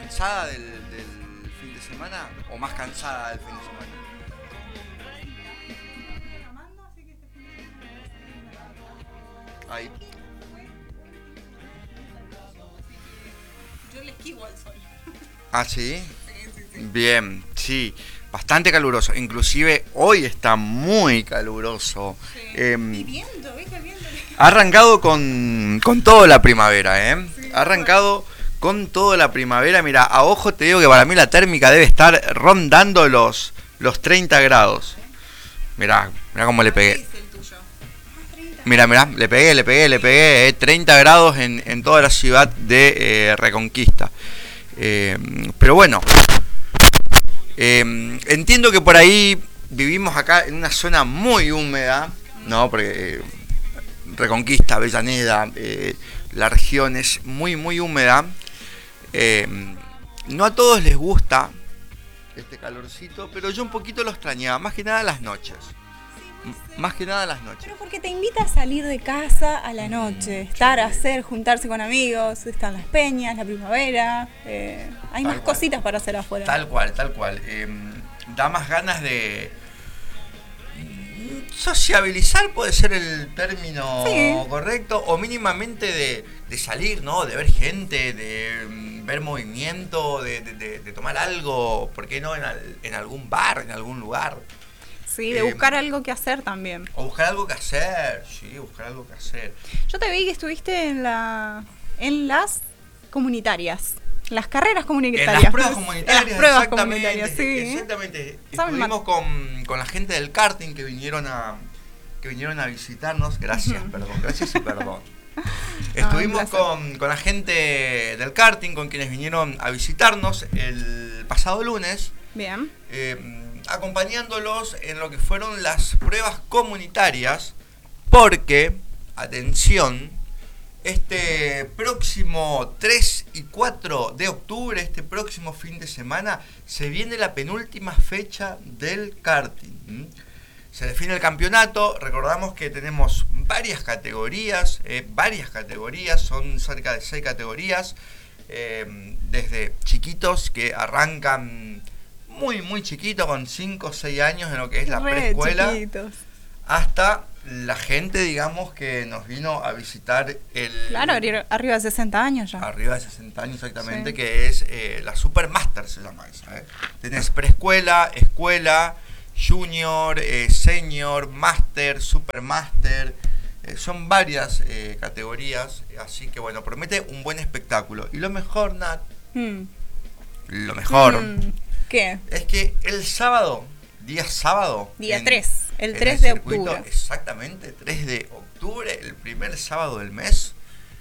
cansada del fin de semana o más cansada del fin de semana? Ahí. Yo le esquivo al sol. ¿Ah, sí? Sí, sí, sí. Bien, sí. Bastante caluroso. Inclusive hoy está muy caluroso. Sí. Eh, Y viento, ¿ves el viento? Ha arrancado con todo la primavera, ¿eh? Sí, Ha arrancado con toda la primavera. Mira, a ojo te digo que para mí la térmica debe estar rondando los 30 grados. Mirá cómo le ¿Qué pegué. dice el tuyo? Ah, 30. Mirá, le pegué. 30 grados en toda la ciudad de Reconquista. Pero bueno, entiendo que por ahí vivimos acá en una zona muy húmeda, ¿no? Porque Reconquista, Avellaneda, la región es muy, muy húmeda. No a todos les gusta este calorcito, pero yo un poquito lo extrañaba, más que nada las noches. Más que nada las noches. Pero porque te invita a salir de casa a la noche, estar, hacer, juntarse con amigos, están las peñas, la primavera, hay más cositas para hacer afuera. Tal cual. Da más ganas de sociabilizar, puede ser el término correcto, o mínimamente de salir, ¿no? De ver gente, de ver movimiento, de tomar algo, ¿por qué no? En algún bar, en algún lugar. Sí, de buscar algo que hacer también. O buscar algo que hacer, sí, buscar algo que hacer. Yo te vi que estuviste en las comunitarias, las carreras comunitarias. En las pruebas comunitarias, en las pruebas exactamente, comunitarias, sí. exactamente. Saben Estuvimos con la gente del karting que vinieron a visitarnos. Gracias, gracias y perdón. Estuvimos con la gente del karting, con quienes vinieron a visitarnos el pasado lunes. Bien. Acompañándolos en lo que fueron las pruebas comunitarias, porque, atención, este próximo 3 y 4 de octubre, este próximo fin de semana, se viene la penúltima fecha del karting. Se define el campeonato. Recordamos que tenemos varias categorías, son cerca de 6 categorías, desde chiquitos que arrancan muy, muy chiquito, con 5 o 6 años en lo que es la preescuela, chiquitos, hasta la gente, digamos, que nos vino a visitar Claro, arriba de 60 años ya. Arriba de 60 años exactamente, Sí. Que es la Supermaster, se llama esa. Tenés preescuela, escuela, junior, senior, master, supermaster. Son varias categorías, así que bueno, promete un buen espectáculo. Y lo mejor, Nat, lo mejor... ¿Qué? Es que el sábado, día 3, el 3 el de circuito, octubre. Exactamente, 3 de octubre, el primer sábado del mes,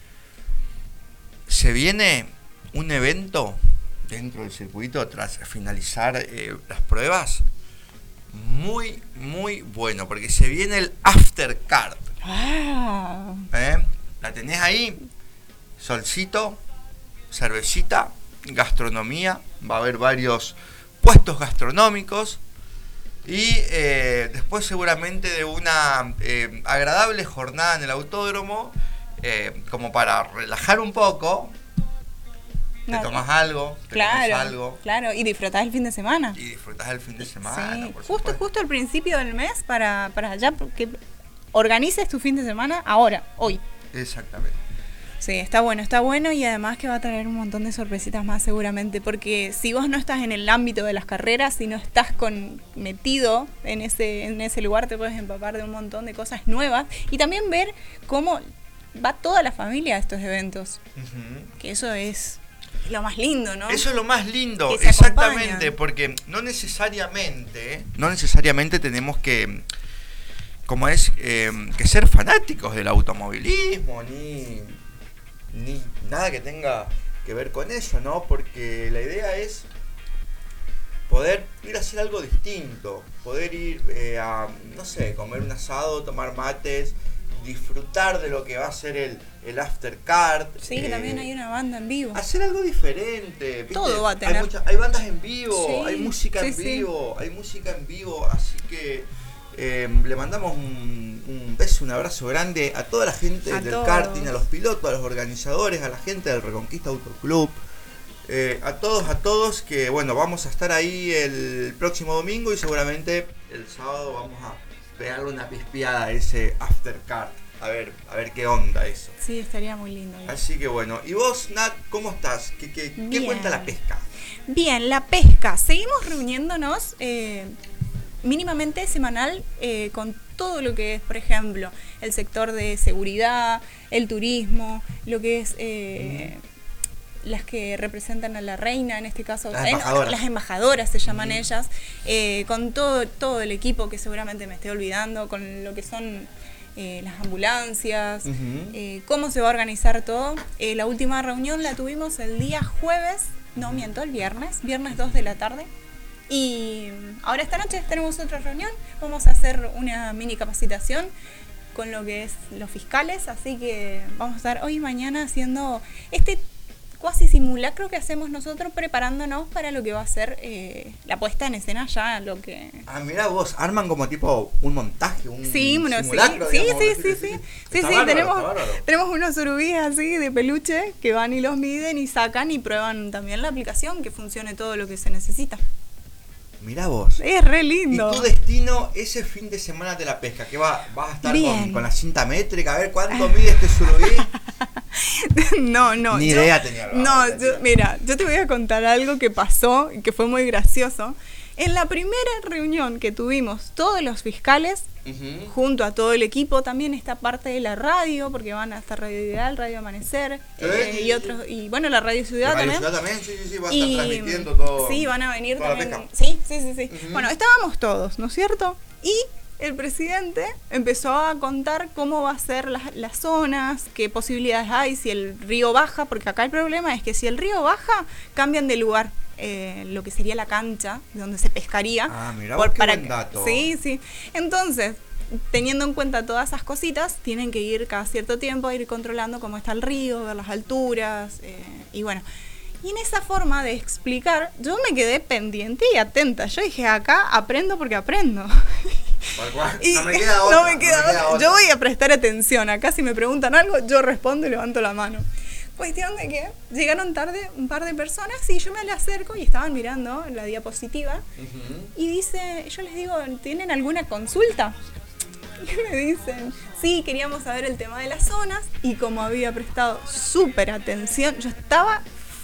se viene un evento dentro del circuito tras finalizar las pruebas, muy, muy bueno, porque se viene el aftercard. Ah. La tenés ahí, solcito, cervecita, gastronomía, va a haber varios puestos gastronómicos y después seguramente de una agradable jornada en el autódromo, como para relajar un poco, te tomás algo, Claro, comes algo, claro, y disfrutás el fin de semana. y disfrutás el fin de semana. Sí, Por justo supuesto. al principio del mes para ya que organices tu fin de semana ahora, hoy. Exactamente. Sí, está bueno y además que va a traer un montón de sorpresitas más seguramente, porque si vos no estás en el ámbito de las carreras, si no estás metido en ese lugar, te puedes empapar de un montón de cosas nuevas y también ver cómo va toda la familia a estos eventos, que eso es lo más lindo, ¿no? Eso es lo más lindo, Que se exactamente, acompañan. porque no necesariamente tenemos que, como es, que ser fanáticos del automovilismo, ni nada que tenga que ver con eso, ¿no? Porque la idea es poder ir a hacer algo distinto, poder ir a, no sé, comer un asado, tomar mates, disfrutar de lo que va a ser el aftercard. Sí, que también hay una banda en vivo. Hacer algo diferente, ¿viste? Todo va a tener. Hay bandas en vivo, Sí, hay música en sí. vivo, así que le mandamos un beso, un abrazo grande a toda la gente del todos. karting, a los pilotos, a los organizadores, a la gente del Reconquista Auto Club. a todos, que bueno, vamos a estar ahí el próximo domingo y seguramente el sábado vamos a pegarle una pispeada a ese aftercard. A ver qué onda eso. Sí, estaría muy lindo. Así que bueno, ¿y vos, Nat, cómo estás? ¿Qué cuenta la pesca? Bien, la pesca. Seguimos reuniéndonos mínimamente semanal con todo lo que es, por ejemplo, el sector de seguridad, el turismo, lo que es las que representan a la reina, en este caso las embajadoras se llaman ellas, con todo el equipo que seguramente me esté olvidando, con lo que son las ambulancias, cómo se va a organizar todo. La última reunión la tuvimos el día jueves, no miento, el viernes 2 de la tarde. Y ahora esta noche tenemos otra reunión, vamos a hacer una mini capacitación con lo que es los fiscales, así que vamos a estar hoy y mañana haciendo este cuasi simulacro que hacemos nosotros, preparándonos para lo que va a ser la puesta en escena ya, lo que... Ah, mirá vos, arman como tipo un montaje, un simulacro, sí, digamos, sí, tenemos unos surubíes así de peluche que van y los miden y sacan y prueban también la aplicación, que funcione todo lo que se necesita. Mirá vos. Es re lindo. ¿Y tu destino ese fin de semana de la pesca? ¿Qué vas a estar con la cinta métrica? A ver, ¿cuánto mide este surubí? No. Ni idea tenía. Mira, yo te voy a contar algo que pasó y que fue muy gracioso. En la primera reunión que tuvimos todos los fiscales, junto a todo el equipo, también está parte de la radio, porque van a estar Radio Ideal, Radio Amanecer, y otros, y bueno, la Radio Ciudad también. Radio Ciudad también, sí, va a estar transmitiendo todo. Sí, van a venir toda también. La pesca. Sí. Bueno, estábamos todos, ¿no es cierto? Y el presidente empezó a contar cómo va a ser las zonas, qué posibilidades hay, si el río baja, porque acá el problema es que si el río baja, cambian de lugar. Lo que sería la cancha donde se pescaría. Ah, mirá, qué buen dato. Sí. Entonces, teniendo en cuenta todas esas cositas, tienen que ir cada cierto tiempo a ir controlando cómo está el río, ver las alturas, y bueno. Y en esa forma de explicar, yo me quedé pendiente y atenta. Yo dije, acá aprendo porque aprendo. Y no me queda otra. Yo voy a prestar atención. Acá si me preguntan algo, yo respondo y levanto la mano. Cuestión de que llegaron tarde un par de personas y yo me le acerco y estaban mirando la diapositiva y yo les digo, ¿tienen alguna consulta? Y me dicen, sí, queríamos saber el tema de las zonas, y como había prestado súper atención, yo estaba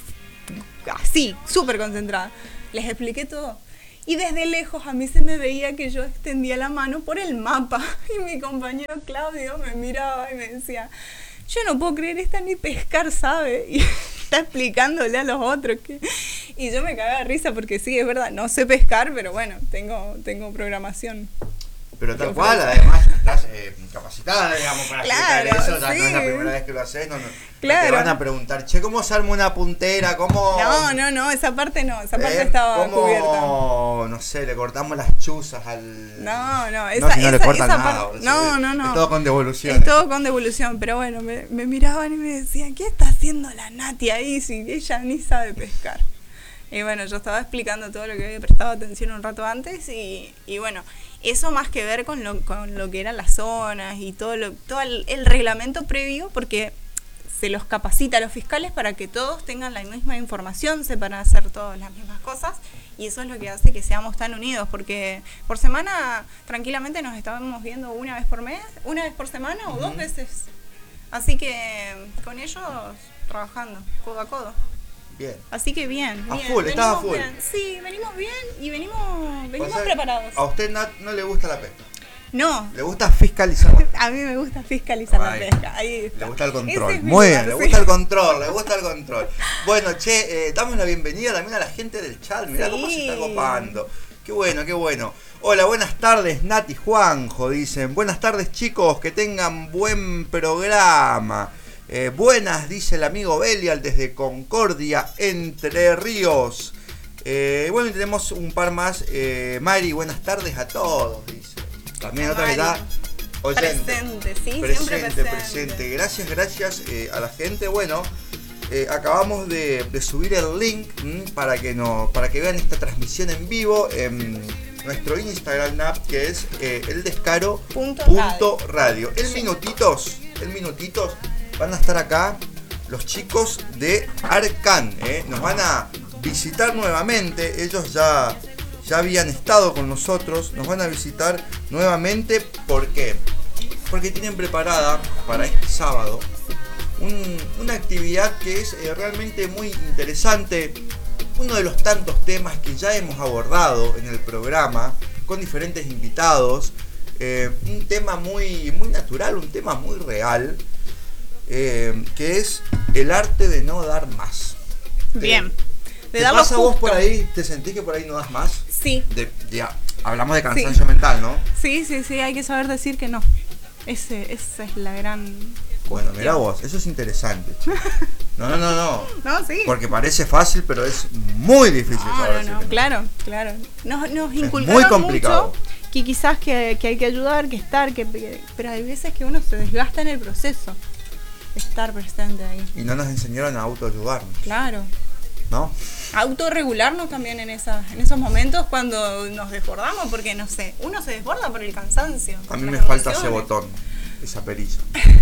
así, súper concentrada, les expliqué todo. Y desde lejos a mí se me veía que yo extendía la mano por el mapa y mi compañero Claudio me miraba y me decía, yo no puedo creer, esta ni pescar sabe, y está explicándole a los otros y yo me cagaba de risa porque sí, es verdad, no sé pescar, pero bueno, tengo programación. Pero tal cual, además estás capacitada, digamos, para explicar eso, ya sí. No es la primera vez que lo haces, claro. Te van a preguntar, che, ¿cómo se arma una puntera? ¿Cómo...? No, esa parte estaba cubierta. No sé, le cortamos las chuzas al... No, si no le cortan nada. No. Es todo con devolución. Es todo con devolución, pero bueno, me miraban y me decían, ¿qué está haciendo la Nati ahí si ella ni sabe pescar? Y bueno, yo estaba explicando todo lo que había prestado atención un rato antes y bueno, eso más que ver con lo que eran las zonas y todo el reglamento previo, porque se los capacita a los fiscales para que todos tengan la misma información, sepan hacer todas las mismas cosas, y eso es lo que hace que seamos tan unidos, porque por semana tranquilamente nos estábamos viendo una vez por mes, una vez por semana o 2 veces. Así que con ellos trabajando codo a codo. Bien. Así que bien. Estaba full. Bien. Sí, venimos bien y venimos preparados. ¿A usted no le gusta la pesca? No. ¿Le gusta fiscalizar? A mí me gusta fiscalizar la pesca. Ahí está. Le gusta el control. Es muy bien, le gusta el control. Bueno, damos la bienvenida también a la gente del chat. Mirá cómo se está copando. Qué bueno. Hola, buenas tardes, Nati, Juanjo, dicen. Buenas tardes, chicos, que tengan buen programa. Buenas, dice el amigo Belial desde Concordia, Entre Ríos. Bueno, y tenemos un par más. Mari, buenas tardes a todos, dice. También otra vez oyente. Siempre presente. Gracias a la gente. Bueno, acabamos de subir el link para que vean esta transmisión en vivo en nuestro Instagram, que es eldescaro.radio. El minutitos van a estar acá los chicos de Arcan. Nos van a visitar nuevamente. Ellos ya habían estado con nosotros. Nos van a visitar nuevamente. ¿Por qué? Porque tienen preparada para este sábado una actividad que es realmente muy interesante. Uno de los tantos temas que ya hemos abordado en el programa con diferentes invitados. Un tema muy natural, un tema muy real, que es el arte de no dar más. Bien. ¿Te pasa a vos por ahí? ¿Te sentís que por ahí no das más? Sí. Hablamos de cansancio mental, ¿no? Sí, hay que saber decir que no. Esa es la gran... Bueno, mirá vos, eso es interesante. No. No, sí. Porque parece fácil, pero es muy difícil. No, claro. Nos inculcaron muy complicado. mucho que quizás que hay que ayudar, que estar, pero hay veces que uno se desgasta en el proceso. Estar presente ahí. Y no nos enseñaron a autoayudarnos. Claro. ¿No? Autorregularnos también en esos momentos cuando nos desbordamos, porque no sé, uno se desborda por el cansancio. A mí me falta ese botón, esa perilla.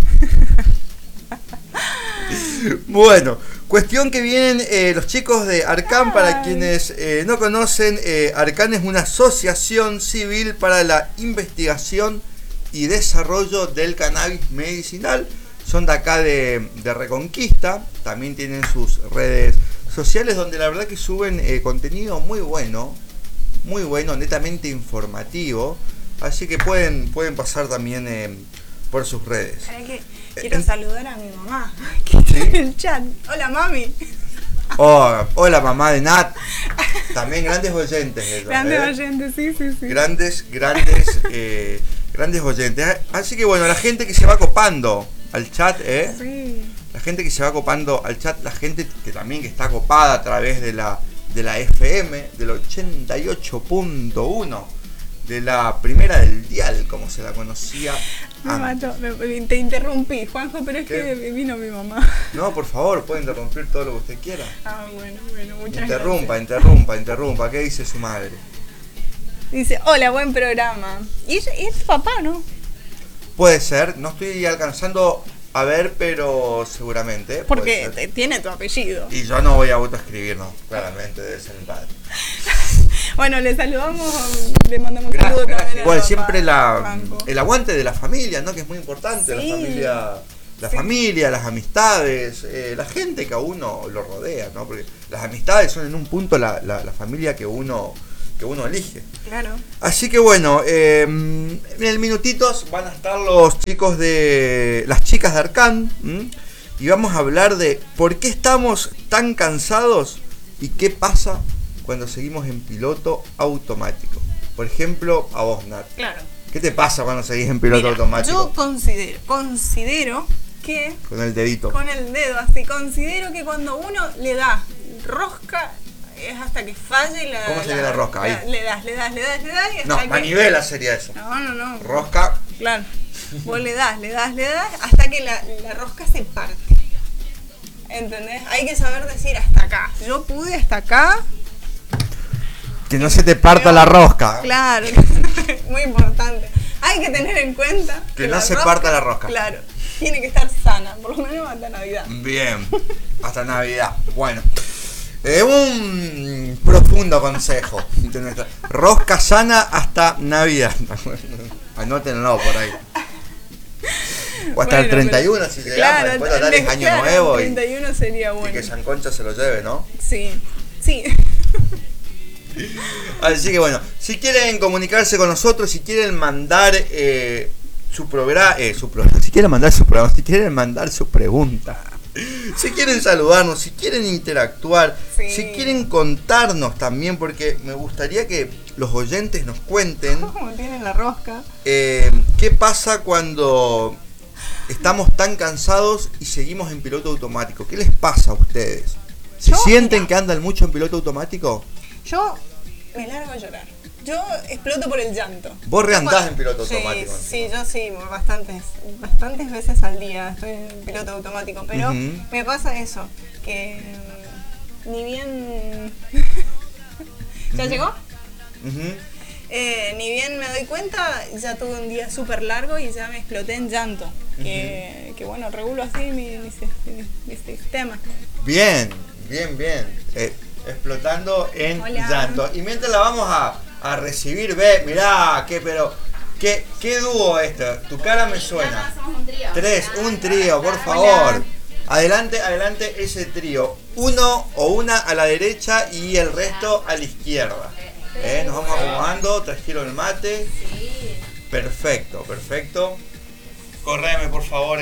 Bueno, cuestión que vienen los chicos de Arcan. Para quienes no conocen, Arcan es una asociación civil para la investigación y desarrollo del cannabis medicinal. Son de acá de Reconquista. También tienen sus redes sociales donde la verdad que suben contenido muy bueno, netamente informativo. Así que pueden pasar también por sus redes. Quiero saludar a mi mamá, que está en el chat. Hola, mami. Hola, mamá de Nat. También grandes oyentes. Ellos, grandes oyentes, sí. Grandes oyentes. Así que bueno, la gente que se va copando al chat, Sí. La gente que se va copando al chat, la gente que también que está copada a través de la FM, del 88.1. De la primera del dial, como se la conocía antes. Te interrumpí, Juanjo, pero es que vino mi mamá. No, por favor, puede interrumpir todo lo que usted quiera. Bueno, muchas gracias. Interrumpa. ¿Qué dice su madre? Dice, hola, buen programa. Y es tu papá, ¿no? Puede ser, no estoy alcanzando a ver, pero seguramente. Porque tiene tu apellido. Y yo no voy a autoescribir, no, claramente debe ser el padre. Bueno, le saludamos, le mandamos un saludo también. Igual siempre el aguante de la familia, ¿no? Que es muy importante. Sí. La familia, las amistades, la gente que a uno lo rodea, ¿no? Porque las amistades son en un punto la familia que uno elige. Claro. Así que bueno, en el minutitos van a estar los chicos las chicas de Arcan, y vamos a hablar de por qué estamos tan cansados y qué pasa cuando seguimos en piloto automático. Por ejemplo, a vos, Nat. Claro. ¿Qué te pasa cuando seguís en piloto automático? Yo considero que... Con el dedito. Con el dedo, así. Considero que cuando uno le da rosca, es hasta que falle la... ¿Cómo sería la rosca? Ahí. Le das y hasta No, que... manivela sería eso. No. Rosca. Claro. Vos le das hasta que la rosca se parte. ¿Entendés? Hay que saber decir hasta acá. Yo pude hasta acá. Que no se te parta la rosca. Claro, muy importante. Hay que tener en cuenta que no se parta la rosca. Claro, tiene que estar sana, por lo menos hasta Navidad. Bien, hasta Navidad. Bueno, un profundo consejo. Rosca sana hasta Navidad. Anótenlo por ahí. O hasta el 31 si llegamos, claro, después total es año nuevo. El 31 sería bueno. Y que San Concha se lo lleve, ¿no? Sí. Así que bueno, si quieren comunicarse con nosotros, si quieren mandar su programa, si quieren mandar su programa, si quieren mandar su pregunta, si quieren saludarnos, si quieren interactuar, si quieren contarnos también, porque me gustaría que los oyentes nos cuenten ¿cómo tienen la rosca? ¿Qué pasa cuando estamos tan cansados y seguimos en piloto automático? ¿Qué les pasa a ustedes? ¿Sienten que andan mucho en piloto automático? Yo me largo a llorar. Yo exploto por el llanto. ¿Vos reandás en piloto automático? Sí, yo sí, bastantes veces al día estoy en piloto automático, pero me pasa eso, que ni bien... ¿Ya llegó? Ni bien me doy cuenta, ya tuve un día súper largo y ya me exploté en llanto. que bueno, regulo así mi sistema. Bien. Explotando en llanto. Y mientras la vamos a recibir, mirá, qué dúo esto. Tu cara me suena. Somos un trío. Un trío, por favor. Adelante ese trío. Uno o una a la derecha y el resto a la izquierda. Nos vamos acomodando, trajeron el mate. Sí. Perfecto. Correme por favor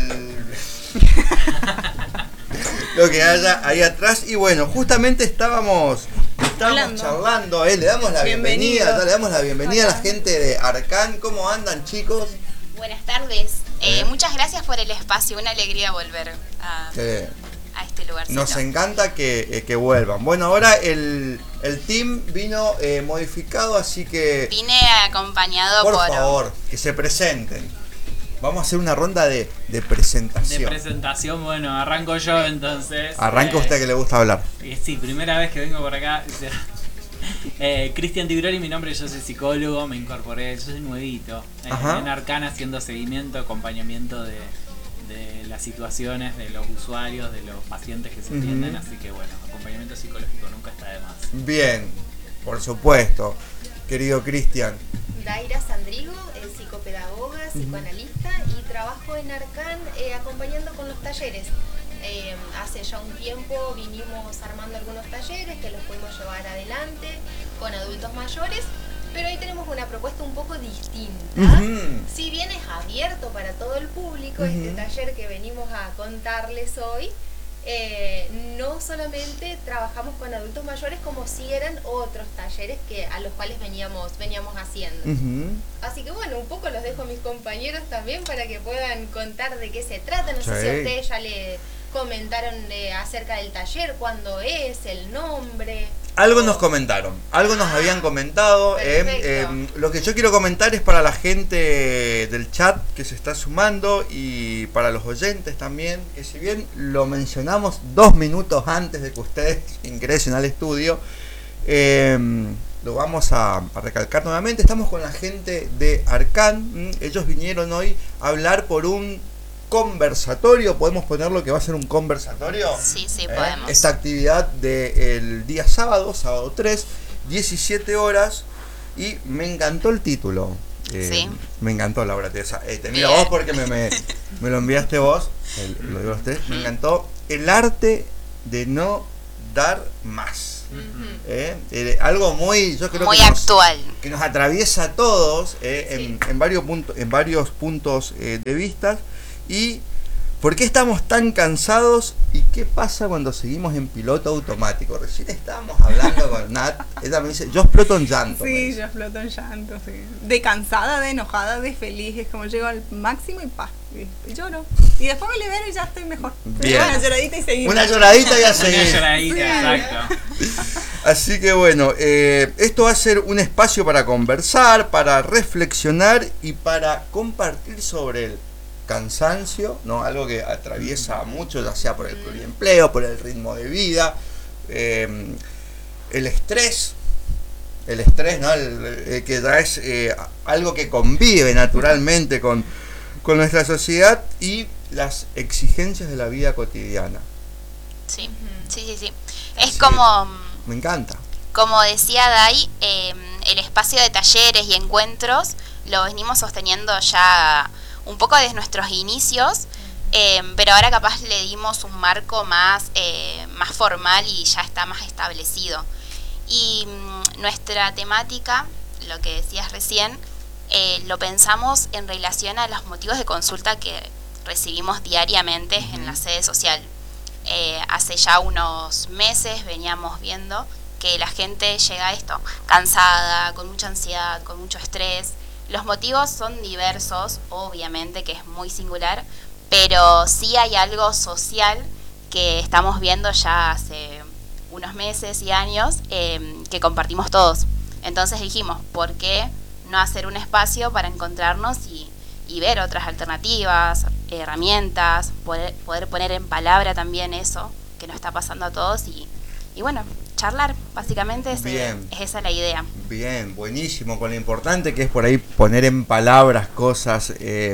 lo que haya ahí atrás. Y bueno, justamente estábamos charlando, le damos la bienvenida a la gente de Arcán. ¿Cómo andan, chicos? Buenas tardes. Muchas gracias por el espacio, una alegría volver a este lugarcito. Nos encanta que vuelvan. Bueno, ahora el team vino modificado, así que... Vine acompañado por favor, que se presenten. Vamos a hacer una ronda de presentación. Bueno, arranco yo entonces. Arranca usted que le gusta hablar. Sí, primera vez que vengo por acá. Cristian Tibroli, mi nombre, yo soy psicólogo, me incorporé, yo soy nuevito. En Arcán haciendo seguimiento, acompañamiento de las situaciones, de los usuarios, de los pacientes que se atienden, así que bueno, acompañamiento psicológico nunca está de más. Bien, por supuesto, querido Cristian. Daira Sandrigo, psicopedagoga, psicoanalista y trabajo en Arcán acompañando con los talleres. Hace ya un tiempo vinimos armando algunos talleres que los pudimos llevar adelante con adultos mayores, pero hoy tenemos una propuesta un poco distinta. Si bien es abierto para todo el público, este taller que venimos a contarles hoy, no solamente trabajamos con adultos mayores como si eran otros talleres a los cuales veníamos haciendo. Así que bueno, un poco los dejo a mis compañeros también para que puedan contar de qué se trata. No sé si a ustedes ya le comentaron acerca del taller, cuándo es, el nombre. Algo nos comentaron, algo nos habían comentado. Lo que yo quiero comentar es para la gente del chat que se está sumando y para los oyentes también, que si bien lo mencionamos 2 minutos antes de que ustedes ingresen al estudio, lo vamos a recalcar nuevamente. Estamos con la gente de Arcán. Ellos vinieron hoy a hablar por un conversatorio, podemos ponerlo que va a ser un conversatorio. Sí, podemos. Esta actividad del día sábado 3, 17 horas, y me encantó el título. Sí. Me encantó, Laura Teresa. Te miro a vos porque me lo enviaste vos. Lo digo a usted. Me encantó el arte de no dar más. Algo muy, yo creo muy que actual, que nos atraviesa a todos en varios puntos de vista. ¿Y por qué estamos tan cansados? ¿Y qué pasa cuando seguimos en piloto automático? Recién estábamos hablando con Nat. Ella me dice, yo exploto en llanto. Sí, yo exploto en llanto, sí. De cansada, de enojada, de feliz. Es como llego al máximo y lloro. Y después me libero y ya estoy mejor. Bien. Una lloradita y seguimos. Una lloradita y a seguir. Una lloradita, exacto. Así que bueno, esto va a ser un espacio para conversar, para reflexionar y para compartir sobre el cansancio, ¿no? Algo que atraviesa a muchos, ya sea por el pluriempleo, por el ritmo de vida, el estrés, ¿no? Que ya es algo que convive naturalmente con nuestra sociedad, y las exigencias de la vida cotidiana. Sí. Es como... Me encanta. Como decía Dai, el espacio de talleres y encuentros lo venimos sosteniendo ya un poco desde nuestros inicios, pero ahora capaz le dimos un marco más formal y ya está más establecido. Y nuestra temática, lo que decías recién, lo pensamos en relación a los motivos de consulta que recibimos diariamente en la sede social. Hace ya unos meses veníamos viendo que la gente llega a esto cansada, con mucha ansiedad, con mucho estrés. Los motivos son diversos, obviamente, que es muy singular, pero sí hay algo social que estamos viendo ya hace unos meses y años, que compartimos todos. Entonces dijimos, ¿por qué no hacer un espacio para encontrarnos y ver otras alternativas, herramientas, poder poner en palabra también eso que nos está pasando a todos y bueno, charlar, básicamente es esa la idea. Bien, buenísimo, con lo importante que es por ahí poner en palabras cosas.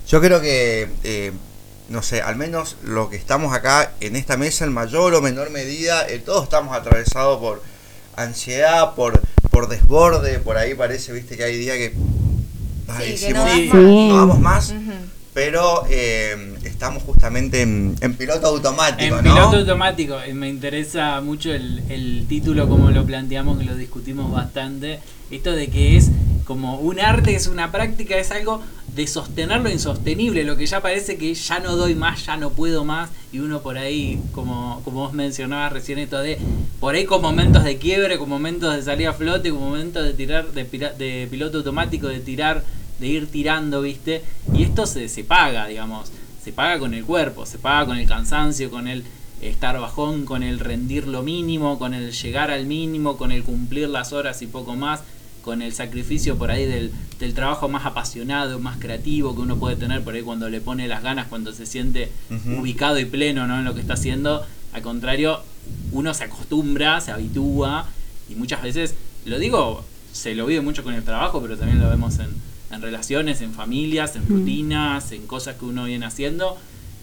Yo creo que, no sé, al menos lo que estamos acá en esta mesa, en mayor o menor medida, todos estamos atravesados por ansiedad, por desborde, por ahí parece, viste, que hay días que decimos, no vamos más, pero estamos justamente en piloto automático, En piloto automático, me interesa mucho el título, como lo planteamos, que lo discutimos bastante, esto de que es como un arte, es una práctica, es algo de sostener lo insostenible, lo que ya parece que ya no doy más, ya no puedo más, y uno por ahí, como vos mencionabas recién, esto de, por ahí con momentos de quiebre, con momentos de salir a flote, con momentos de tirar, de piloto automático, de ir tirando, ¿viste? Y esto se paga, digamos, se paga con el cuerpo, se paga con el cansancio, con el estar bajón, con el rendir lo mínimo, con el llegar al mínimo, con el cumplir las horas y poco más, con el sacrificio por ahí del trabajo más apasionado, más creativo que uno puede tener por ahí cuando le pone las ganas, cuando se siente ubicado y pleno, ¿no?, en lo que está haciendo. Al contrario, uno se acostumbra, se habitúa, y muchas veces, lo digo, se lo vive mucho con el trabajo, pero también lo vemos en relaciones, en familias, en rutinas, en cosas que uno viene haciendo.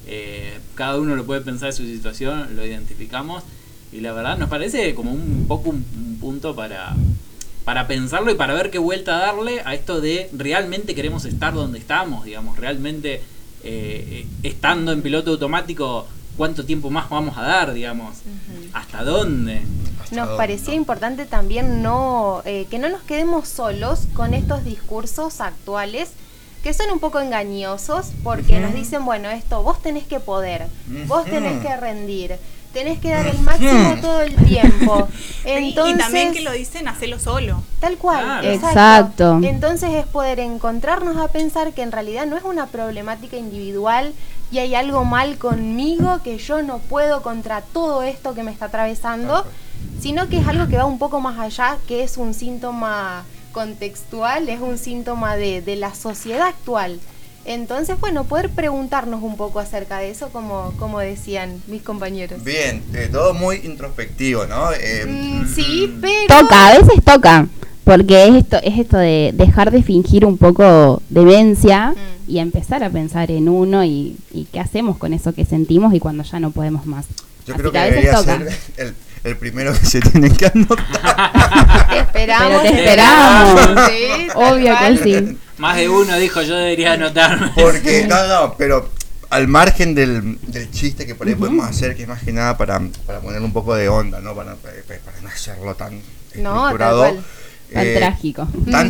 Cada uno lo puede pensar en su situación, lo identificamos, y la verdad nos parece como un poco un punto para pensarlo y para ver qué vuelta darle a esto de realmente queremos estar donde estamos, digamos, realmente estando en piloto automático, ¿cuánto tiempo más vamos a dar, digamos? ¿Hasta dónde? Nos parecía importante también que no nos quedemos solos con estos discursos actuales que son un poco engañosos, porque nos dicen, bueno, esto, vos tenés que poder, vos tenés que rendir, tenés que dar el máximo todo el tiempo. Entonces, y también que lo dicen, hacelo solo. Tal cual, claro. exacto. Entonces es poder encontrarnos a pensar que en realidad no es una problemática individual y hay algo mal conmigo, que yo no puedo contra todo esto que me está atravesando, sino que es algo que va un poco más allá, que es un síntoma contextual, es un síntoma de la sociedad actual. Entonces, bueno, poder preguntarnos un poco acerca de eso, como decían mis compañeros. Bien, todo muy introspectivo, ¿no? Sí, pero... Toca, a veces toca, porque es esto de dejar de fingir un poco demencia y empezar a pensar en uno y qué hacemos con eso que sentimos y cuando ya no podemos más. Yo Así creo que a veces debería toca. ser el primero que se tiene que anotar. Te esperamos. Pero te esperamos. Sí, Obvio que sí. Más de uno dijo, yo debería anotarme. Porque, no, pero al margen del chiste que por ahí podemos hacer, que es más que nada para poner un poco de onda, ¿no? Para no hacerlo tan estructurado. Tal cual. Tan trágico.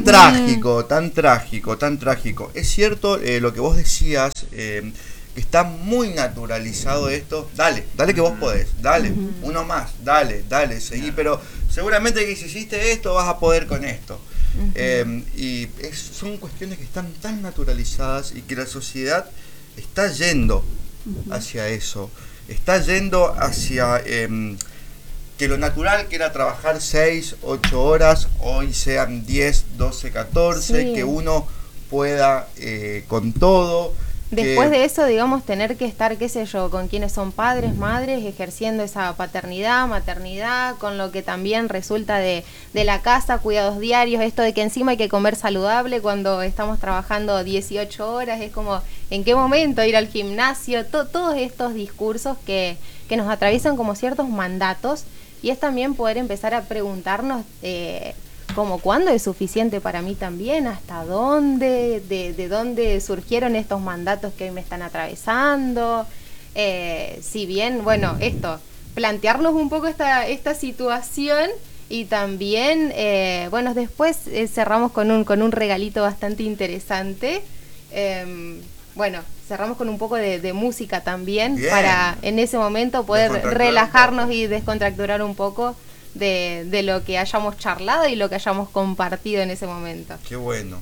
Tan trágico. Es cierto lo que vos decías, que está muy naturalizado esto. Dale que vos podés, dale, uno más, dale, seguí, pero seguramente que si hiciste esto vas a poder con esto. Y son cuestiones que están tan naturalizadas y que la sociedad está yendo hacia eso, está yendo hacia que lo natural que era trabajar 6, 8 horas, hoy sean 10, 12, 14, Sí. que uno pueda con todo. Después de eso, digamos, tener que estar, qué sé yo, con quienes son padres, madres, ejerciendo esa paternidad, maternidad, con lo que también resulta de la casa, cuidados diarios, esto de que encima hay que comer saludable cuando estamos trabajando 18 horas, es como, ¿en qué momento ir al gimnasio? Todos estos discursos que nos atraviesan como ciertos mandatos, y es también poder empezar a preguntarnos como cuándo es suficiente para mí también, hasta dónde, de dónde surgieron estos mandatos que hoy me están atravesando. Si bien, bueno, plantearnos un poco esta situación, y también, bueno, después cerramos con un regalito bastante interesante. Bueno, cerramos con un poco de música también. Bien. Para en ese momento poder relajarnos y descontracturar un poco de lo que hayamos charlado y lo que hayamos compartido en ese momento. Qué bueno.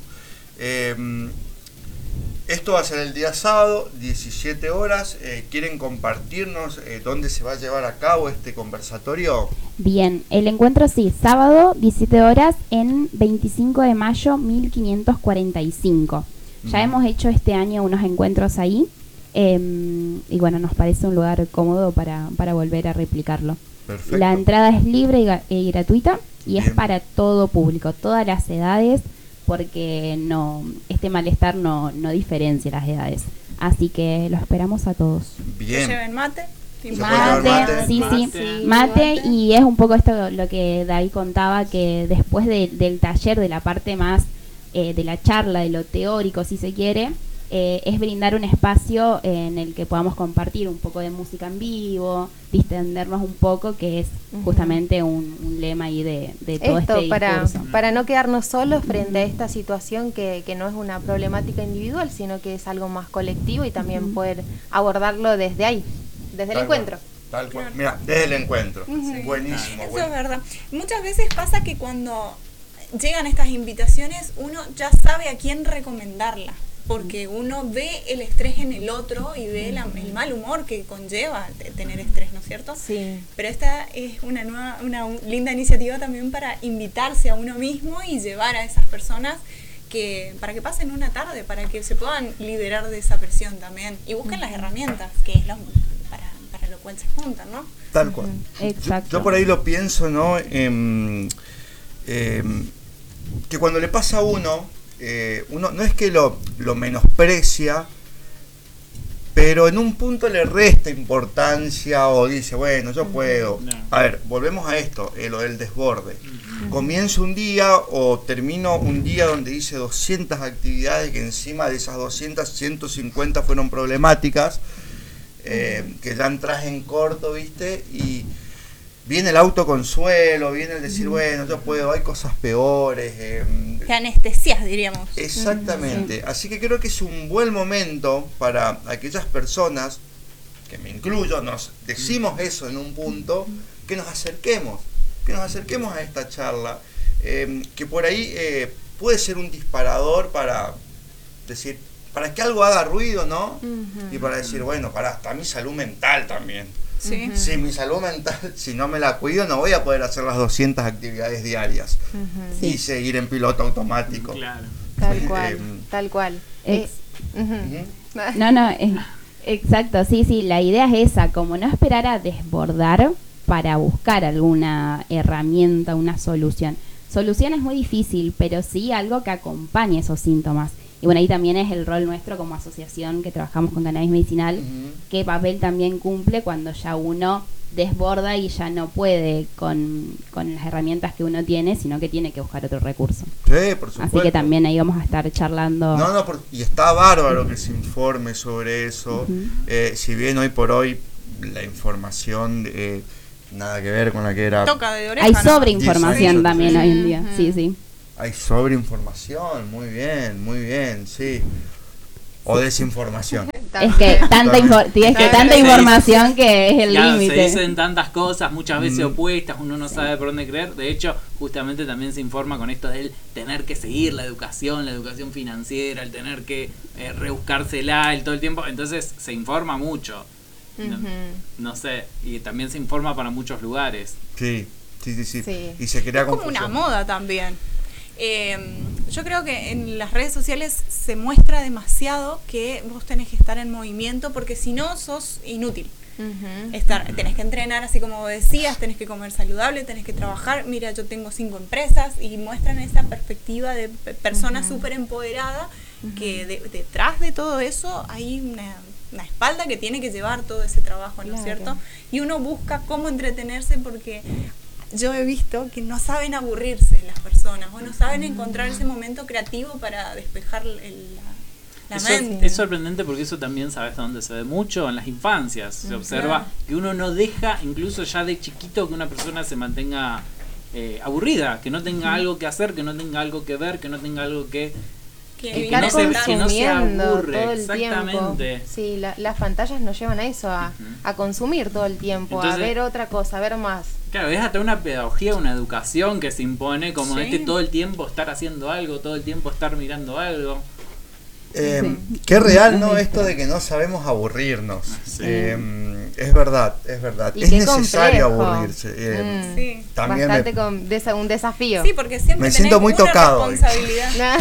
Esto va a ser el día sábado, 17 horas. ¿Quieren compartirnos dónde se va a llevar a cabo este conversatorio? Bien, el encuentro sí, sábado, 17 horas, en 25 de mayo, 1545. Ya hemos hecho este año unos encuentros ahí, y bueno, nos parece un lugar cómodo para volver a replicarlo. Perfecto. La entrada es libre y gratuita, y es para todo público, todas las edades porque este malestar no diferencia las edades. Así que lo esperamos a todos. Bien. Lleven mate. Mate, sí, mate, y es un poco esto lo que David contaba, que después del taller, de la parte más de la charla, de lo teórico si se quiere, es brindar un espacio en el que podamos compartir un poco de música en vivo, distendernos un poco, que es justamente un lema ahí de todo esto, este discurso. para no quedarnos solos frente a esta situación que no es una problemática individual, sino que es algo más colectivo y también poder abordarlo desde ahí. Desde el encuentro. Tal cual. Mira, desde el encuentro. Buenísimo. Eso es verdad. Muchas veces pasa que cuando llegan estas invitaciones, uno ya sabe a quién recomendarla, porque uno ve el estrés en el otro y ve el mal humor que conlleva tener estrés, ¿no es cierto? Sí. Pero esta es una linda iniciativa también para invitarse a uno mismo y llevar a esas personas para que pasen una tarde, para que se puedan liberar de esa presión también y busquen las herramientas, que es para lo cual se juntan, ¿no? Tal cual. Exacto. Yo por ahí lo pienso, ¿no? Que cuando le pasa a uno no es que lo menosprecia, pero en un punto le resta importancia o dice, bueno, yo puedo. A ver, volvemos a esto, lo del desborde. Comienzo un día o termino un día donde hice 200 actividades, que encima de esas 200, 150 fueron problemáticas, que ya entras en corto, ¿viste? Y viene el autoconsuelo, viene el decir, bueno, yo puedo, hay cosas peores. Que anestesias, diríamos. Exactamente. Así que creo que es un buen momento para aquellas personas, que me incluyo, nos decimos eso en un punto, que nos acerquemos a esta charla, que por ahí puede ser un disparador para decir, para que algo haga ruido, ¿no? Y para decir, bueno, está mi salud mental también. Sí. Si mi salud mental, si no me la cuido, no voy a poder hacer las 200 actividades diarias y seguir en piloto automático. Claro. Tal cual. Exacto, sí, la idea es esa, como no esperar a desbordar para buscar alguna herramienta, una solución. Solución es muy difícil, pero sí algo que acompañe esos síntomas. Y bueno, ahí también es el rol nuestro como asociación que trabajamos con cannabis medicinal, qué papel también cumple cuando ya uno desborda y ya no puede con las herramientas que uno tiene, sino que tiene que buscar otro recurso. Sí, por supuesto. Así que también ahí vamos a estar charlando. Y está bárbaro que se informe sobre eso. Si bien hoy por hoy la información nada que ver con la que era. Toca de oreja, hay ¿no? sobreinformación también hoy en día. Sí. Hay sobreinformación, muy bien, sí. O desinformación. Es que tanta información que es el límite. Se dicen tantas cosas, muchas veces opuestas, uno no sabe por dónde creer. De hecho, justamente también se informa con esto del tener que seguir la educación financiera, el tener que rebuscársela todo el tiempo. Entonces se informa mucho. No sé, y también se informa para muchos lugares. Sí. Y se crea como confusión. una moda también. Yo creo que en las redes sociales se muestra demasiado que vos tenés que estar en movimiento, porque si no sos inútil. Tenés que entrenar, así como decías, tenés que comer saludable, tenés que trabajar. Mira, yo tengo 5 empresas, y muestran esa perspectiva de persona súper empoderada, que detrás de todo eso hay una espalda que tiene que llevar todo ese trabajo, ¿no es cierto? Y uno busca cómo entretenerse, porque yo he visto que no saben aburrirse las personas, o no saben encontrar ese momento creativo para despejar la mente. Es sorprendente, porque eso también, ¿sabes dónde se ve mucho? En las infancias. Se observa que uno no deja, incluso ya de chiquito, que una persona se mantenga aburrida, que no tenga algo que hacer, que no tenga algo que ver, que no tenga algo que no se aburre. Todo el exactamente. Tiempo. Sí, las pantallas nos llevan a eso, a consumir todo el tiempo. Entonces, a ver otra cosa, a ver más. Claro, es hasta una pedagogía, una educación que se impone, como todo el tiempo estar haciendo algo, todo el tiempo estar mirando algo. Qué real, ¿no? Esto de que no sabemos aburrirnos. Es verdad. Es necesario aburrirse. También bastante un desafío. Sí, porque siempre me siento muy tocado. Responsabilidad.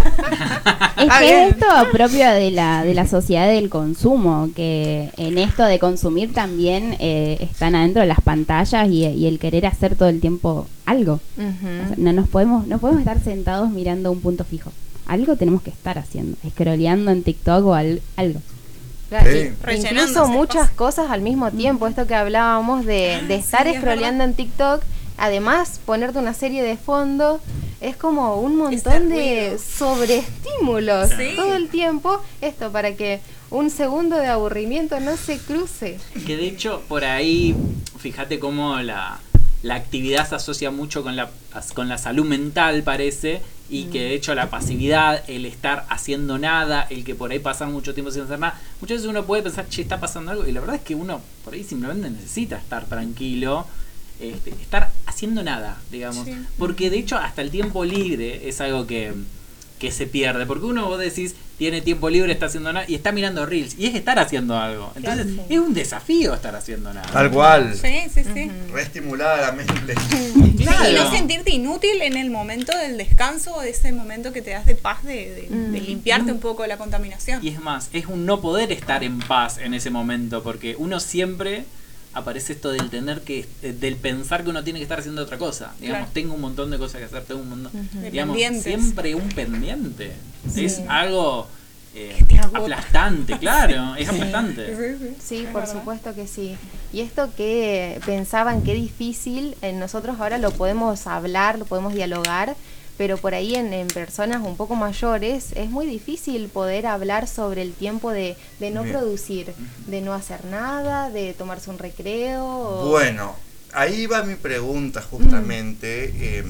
Es que esto propio de la sociedad del consumo, que en esto de consumir también están adentro de las pantallas y el querer hacer todo el tiempo algo. Ujú. O sea, no podemos estar sentados mirando un punto fijo. Algo tenemos que estar haciendo, scrolleando en TikTok o algo. Claro, Sí. y Rellenando incluso ese muchas espacio. cosas al mismo tiempo, esto que hablábamos de estar sí, es scrolleando en TikTok, además ponerte una serie de fondo, es como un montón de ruido. sobreestímulos Sí. todo el tiempo, esto para que un segundo de aburrimiento no se cruce. Que de hecho, por ahí, fíjate cómo la actividad se asocia mucho con la salud mental, parece, y que de hecho la pasividad, el estar haciendo nada, el que por ahí pasar mucho tiempo sin hacer nada, muchas veces uno puede pensar, che, está pasando algo, y la verdad es que uno por ahí simplemente necesita estar tranquilo, estar haciendo nada, digamos, Sí. porque de hecho hasta el tiempo libre es algo que se pierde, porque uno, vos decís, tiene tiempo libre, está haciendo nada, y está mirando reels, y es estar haciendo algo, entonces Claro, sí. es un desafío estar haciendo nada. Tal cual. Sí, sí, sí. Reestimulada la mente. Claro. Y no sentirte inútil en el momento del descanso o de ese momento que te das de paz de limpiarte un poco de la contaminación. Y es más, es un no poder estar en paz en ese momento, porque uno siempre aparece esto del del pensar que uno tiene que estar haciendo otra cosa. Digamos, Claro. tengo un montón de cosas que hacer, tengo un montón, De digamos, pendientes. siempre un pendiente. Es algo te agota. aplastante, claro, es aplastante. Sí, Es por verdad. supuesto que sí. Y esto que pensaban que difícil, nosotros ahora lo podemos hablar, lo podemos dialogar, pero por ahí en personas un poco mayores es muy difícil poder hablar sobre el tiempo de no Bien. producir, de no hacer nada, de tomarse un recreo. Bueno, ahí va mi pregunta justamente.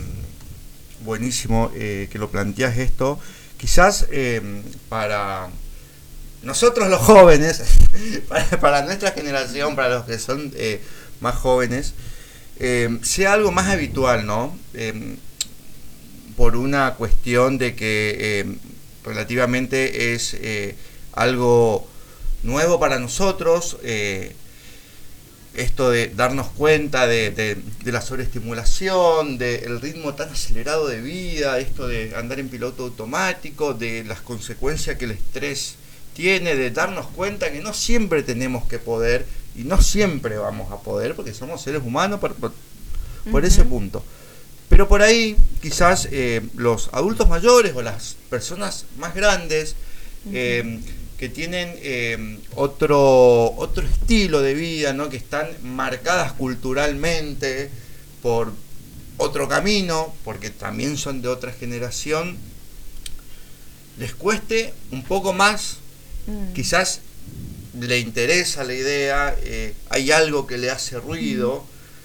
Buenísimo que lo planteas esto. Quizás para nosotros los jóvenes, para nuestra generación, para los que son más jóvenes, sea algo más habitual, ¿no? Por una cuestión de que relativamente es algo nuevo para nosotros, esto de darnos cuenta de la sobreestimulación, del ritmo tan acelerado de vida, esto de andar en piloto automático, de las consecuencias que el estrés tiene, de darnos cuenta que no siempre tenemos que poder y no siempre vamos a poder, porque somos seres humanos por ese punto. Pero por ahí quizás los adultos mayores o las personas más grandes que tienen otro estilo de vida, ¿no? Que están marcadas culturalmente por otro camino, porque también son de otra generación, les cueste un poco más, quizás le interesa la idea, hay algo que le hace ruido,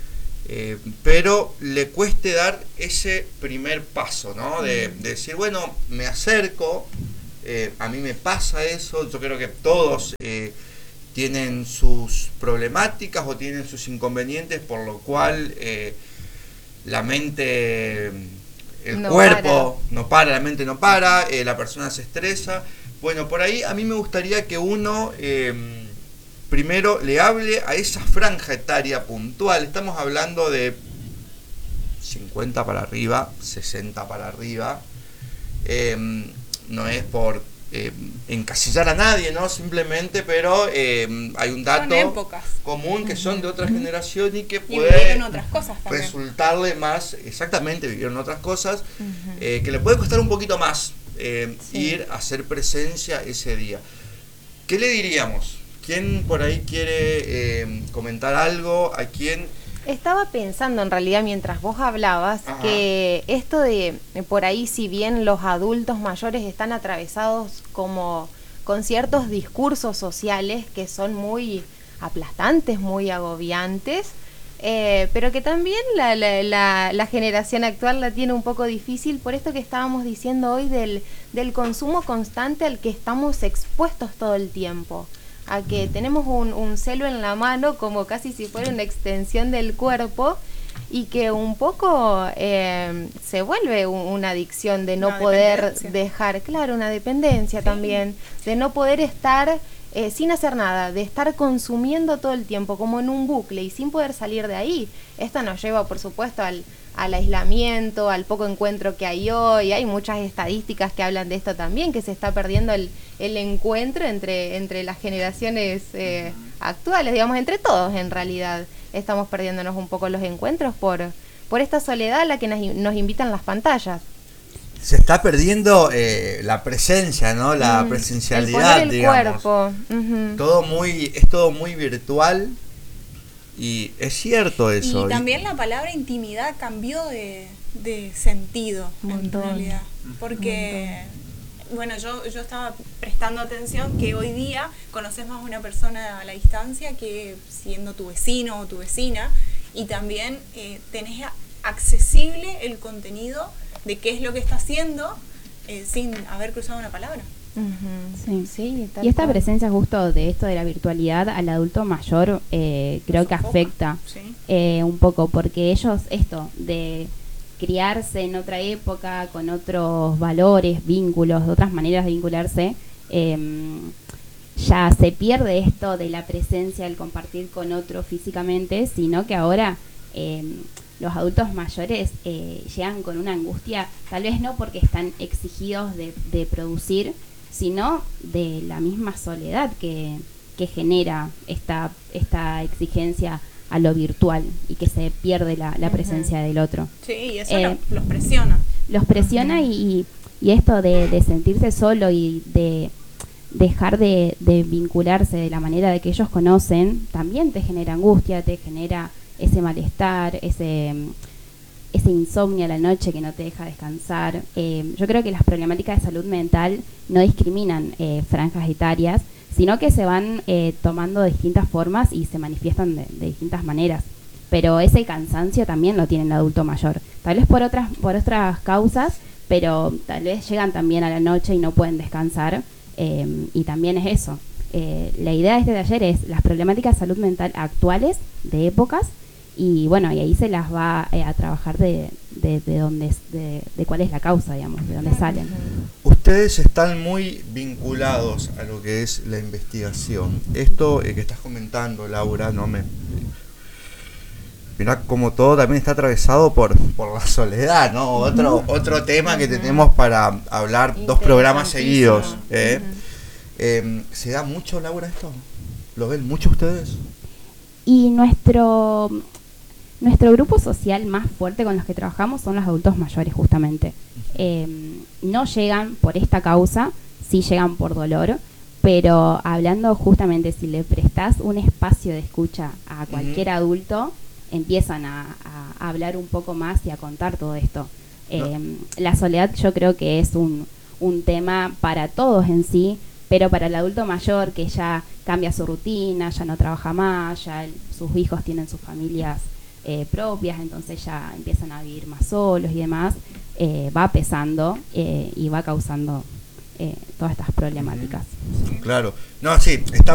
pero le cueste dar ese primer paso, ¿no? De decir, bueno, me acerco, a mí me pasa eso, yo creo que todos tienen sus problemáticas o tienen sus inconvenientes, por lo cual la mente, el No cuerpo no para, la mente no para, la persona se estresa. Bueno, por ahí a mí me gustaría que uno primero le hable a esa franja etaria puntual. Estamos hablando de 50 para arriba, 60 para arriba. No es por encasillar a nadie, ¿no? Simplemente, pero hay un dato Son épocas. común que son de otra generación y que Y puede vivieron otras cosas también. resultarle más, exactamente, vivieron otras cosas, que le puede costar un poquito más ir a hacer presencia ese día. ¿Qué le diríamos? ¿Quién por ahí quiere comentar algo? ¿A quién? Estaba pensando en realidad mientras vos hablabas Ajá. que esto de por ahí, si bien los adultos mayores están atravesados como con ciertos discursos sociales que son muy aplastantes, muy agobiantes, pero que también la generación actual la tiene un poco difícil por esto que estábamos diciendo hoy del consumo constante al que estamos expuestos todo el tiempo. A que tenemos un celo en la mano como casi si fuera una extensión del cuerpo y que un poco se vuelve una adicción de no Una poder dependencia. dejar, claro, una dependencia también, de no poder estar sin hacer nada, de estar consumiendo todo el tiempo como en un bucle y sin poder salir de ahí. Esto nos lleva, por supuesto, al aislamiento, al poco encuentro que hay hoy. Hay muchas estadísticas que hablan de esto también, que se está perdiendo el encuentro entre las generaciones actuales, digamos, entre todos en realidad. Estamos perdiéndonos un poco los encuentros por esta soledad a la que nos invitan las pantallas. Se está perdiendo la presencia, ¿no? La presencialidad, el digamos. cuerpo. Es todo muy virtual y es cierto eso. Y también la palabra intimidad cambió de sentido, en realidad. Porque, bueno, yo estaba prestando atención que hoy día conoces más a una persona a la distancia que siendo tu vecino o tu vecina, y también tenés accesible el contenido de qué es lo que está haciendo sin haber cruzado una palabra. Sí, y esta presencia justo de esto de la virtualidad al adulto mayor creo que afecta un poco, porque ellos esto de criarse en otra época con otros valores, vínculos, otras maneras de vincularse, ya se pierde esto de la presencia, el compartir con otro físicamente, sino que ahora los adultos mayores llegan con una angustia, tal vez no porque están exigidos de producir, sino de la misma soledad que genera esta exigencia a lo virtual y que se pierde la presencia del otro. Sí, y eso los presiona. Los presiona y esto de sentirse solo y de dejar de vincularse de la manera de que ellos conocen, también te genera angustia, te genera ese malestar, ese insomnio a la noche que no te deja descansar. Yo creo que las problemáticas de salud mental no discriminan franjas etarias, sino que se van tomando de distintas formas y se manifiestan de distintas maneras. Pero ese cansancio también lo tiene el adulto mayor. Tal vez por otras causas, pero tal vez llegan también a la noche y no pueden descansar. Y también es eso. La idea de este taller es las problemáticas de salud mental actuales, de épocas, y bueno, y ahí se las va a trabajar de cuál es la causa, digamos, de dónde salen. Ustedes están muy vinculados a lo que es la investigación. Esto que estás comentando, Laura, mirá como todo también está atravesado por la soledad, ¿no? Otro tema que tenemos para hablar 2 programas seguidos. ¿Se da mucho, Laura, esto? ¿Lo ven mucho ustedes? Y nuestro grupo social más fuerte con los que trabajamos son los adultos mayores, justamente. No llegan por esta causa, sí llegan por dolor, pero hablando justamente, si le prestás un espacio de escucha a cualquier adulto, empiezan a hablar un poco más y a contar todo esto. La soledad yo creo que es un tema para todos en sí, pero para el adulto mayor que ya cambia su rutina, ya no trabaja más, ya sus hijos tienen sus familias propias, entonces ya empiezan a vivir más solos y demás, va pesando y va causando todas estas problemáticas. Claro, no, sí, está